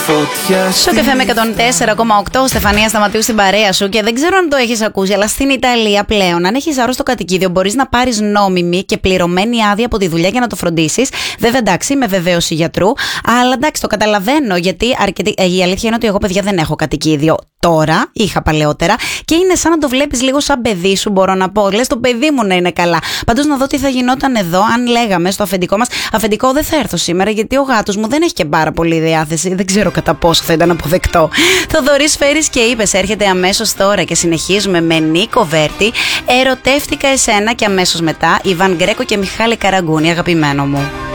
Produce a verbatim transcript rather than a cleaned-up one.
φωτιά. Στο καφέ με εκατόν τέσσερα κόμμα οκτώ, Στεφανία Σταματίου στην παρέα σου. Και δεν ξέρω αν το έχεις ακούσει, αλλά στην Ιταλία πλέον, αν έχεις άρρωστο κατοικίδιο, μπορείς να πάρεις νόμιμη και πληρωμένη άδεια από τη δουλειά για να το φροντίσεις. Βέβαια, εντάξει, με βεβαίωση γιατρού. Αλλά εντάξει, το καταλαβαίνω, γιατί αρκετή... ε, η αλήθεια είναι ότι εγώ, παιδιά, δεν έχω κατοικίδιο τώρα. Είχα παλαιότερα. Και είναι σαν να το βλέπεις λίγο σαν παιδί σου, μπορώ να πω. Λες το παιδί μου να είναι καλά. Πάντως, να δω τι θα γινόταν εδώ, αν λέγαμε στο αφεντικό μας. Αφεντικό, δεν θα έρθω σήμερα, γιατί ο γάτος μου δεν έχει και πάρα πολύ διάθεση. Δεν ξέρω κατά πόσο θα ήταν αποδεκτό. Θοδωρής Φέρης και Είπες έρχεται αμέσως τώρα και συνεχίζουμε με Νίκο Βέρτη. Ερωτεύτηκα εσένα και αμέσως μετά Ιβάν Γκρέκο και Μιχάλη Καραγκούνη, αγαπημένο μου.